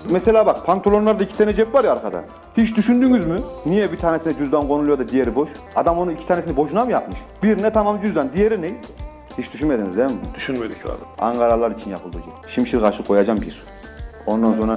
Mesela bak pantolonlarda 2 tane cep var ya arkada. Hiç düşündünüz mü? Niye bir tanesine cüzdan konuluyor da diğeri boş? Adam onu 2 tanesini boşuna mı yapmış? Birine tamam cüzdan, diğeri ne? Hiç düşünmediniz değil mi? Düşünmedik abi. Ankaralılar için yapıldı. Şimşir kaşık koyacağım bir. Ondan sonra